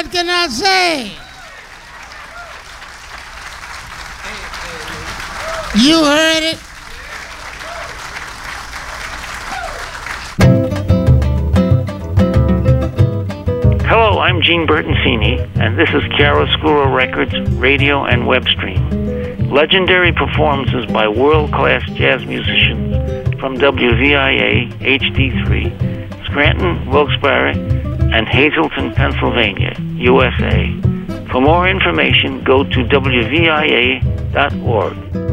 What can I say? You heard it. Hello, I'm Gene Bertoncini, and this is Chiaroscuro Records radio and web stream. Legendary performances by world-class jazz musicians from WVIA HD3, Scranton, Wilkes-Barre, and Hazleton, Pennsylvania, USA. For more information, go to WVIA.org.